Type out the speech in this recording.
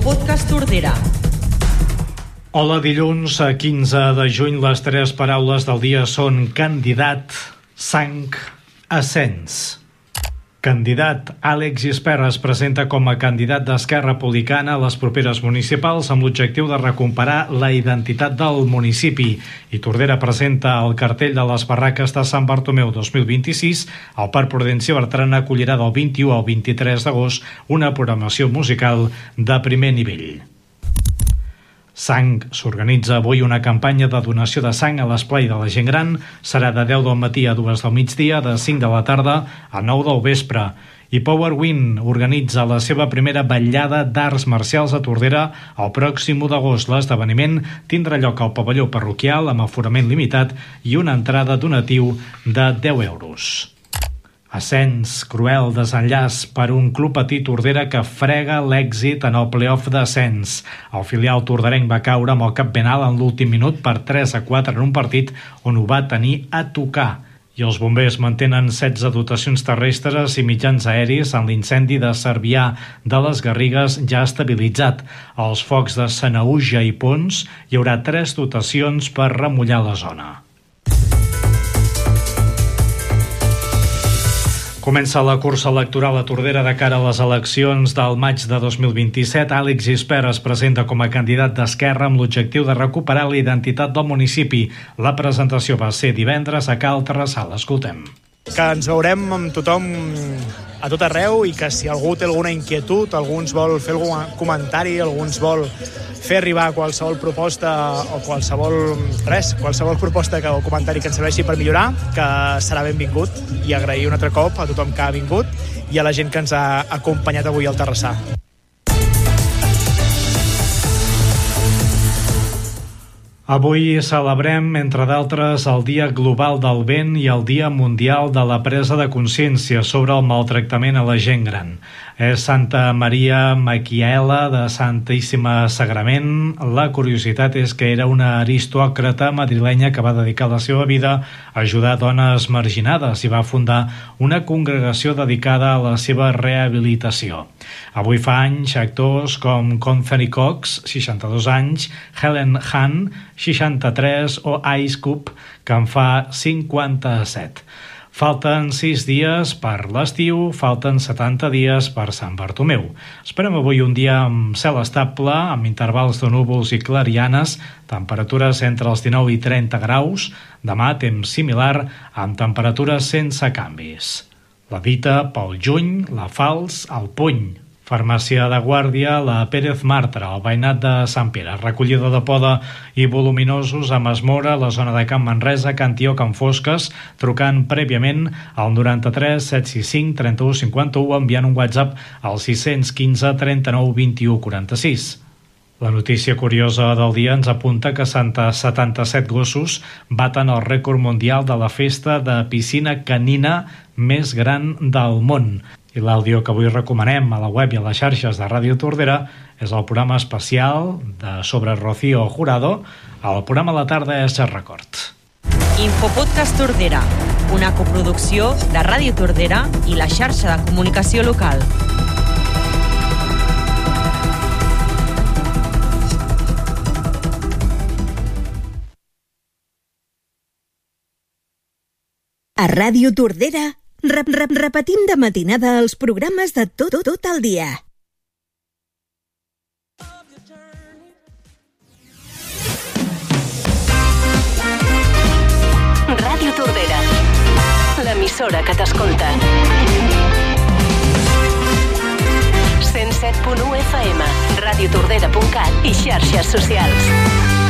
Infopodcast Tordera. Hola, dilluns 15 de juny. Les tres paraules del dia són candidat, sang, ascens. Candidat. Àlex Gispert es presenta com a candidat d'Esquerra Republicana a les properes municipals amb l'objectiu de recuperar la identitat del municipi. I Tordera presenta el cartell de les barraques de Sant Bartomeu 2026. El Parc Prudenci Bertran acollirà del 21 al 23 d'agost una programació musical de primer nivell. Sang. S'organitza avui una campanya de donació de sang a l'esplai de la gent gran. Serà de 10 del matí a 2 del migdia, de 5 de la tarda a 9 del vespre. I Power Win organitza la seva primera vetllada d'arts marcials a Tordera el pròxim 1 d'agost. L'esdeveniment tindrà lloc al pavelló parroquial amb aforament limitat i una entrada donatiu de 10 euros. Ascens. Cruel desenllaç per un club patí Tordera que frega l'èxit en el play-off d'ascens. El filial torderenc va caure amb el cap ben alt en l'últim minut per 3-4 en un partit on ho va tenir a tocar. I els bombers mantenen 16 dotacions terrestres i mitjans aeris en l'incendi de Cervià de les Garrigues ja estabilitzat. Als focs de Sanaüja i Pons hi haurà 3 dotacions per remullar la zona. Comença la cursa electoral a Tordera de cara a les eleccions del maig de 2027. Àlex Gispert es presenta com a candidat d'Esquerra amb l'objectiu de recuperar la identitat del municipi. La presentació va ser divendres a Cal Terrassal. Escoltem. Que ens veurem amb tothom a tot arreu i que si algú té alguna inquietud, algú ens vol fer algun comentari, algú ens vol fer arribar qualsevol proposta o qualsevol proposta o comentari que ens serveixi per millorar, que serà benvingut, i agrair un altre cop a tothom que ha vingut i a la gent que ens ha acompanyat avui al Terrassà. Avui celebrem, entre d'altres, el Dia Global del Vent i el Dia Mundial de la Presa de Consciència sobre el maltractament a la gent gran. És Santa Maria Maquiela de Santíssima Sagrament. La curiositat és que era una aristòcrata madrilenya que va dedicar la seva vida a ajudar dones marginades i va fundar una congregació dedicada a la seva rehabilitació. Avui fa anys actors com Anthony Cox, 62 anys, Helen Hunt, 63, o Ice Cube, que en fa 57. Falten 6 dies per l'estiu, falten 70 dies per Sant Bartomeu. Esperem avui un dia amb cel estable, amb intervals de núvols i clarianes, temperatures entre els 19 i 30 graus. Demà temps similar, amb temperatures sense canvis. La dita pel juny, la falç al puny. Farmàcia de Guàrdia, la Pérez Martra, el veïnat de Sant Pere. Recollida de poda i voluminosos a Masmora, la zona de Can Manresa, Cantió, Can Fosques, trucant prèviament al 93 765 31 51, enviant un WhatsApp al 615 39 21 46. La notícia curiosa del dia ens apunta que 77 gossos baten el rècord mundial de la festa de piscina canina més gran del món. I l'àudio que avui recomanem a la web i a les xarxes de Ràdio Tordera és el programa especial sobre Rocío Jurado. El programa a la tarda és Record. Infopodcast Tordera, una coproducció de Ràdio Tordera i la xarxa de comunicació local. A Ràdio Tordera repetim de matinada els programes de tot el dia. Ràdio Tordera, l'emissora que t'escolta. 107.1 FM, radiotordera.cat i xarxes socials.